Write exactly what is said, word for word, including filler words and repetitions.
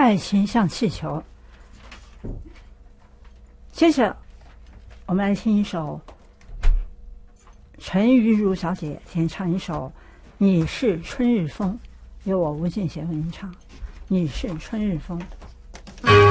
爱情像气球。接着，我们来听一首陈玉茹小姐先唱一首《你是春日风》，由我吴俊贤为您唱《你是春日风》。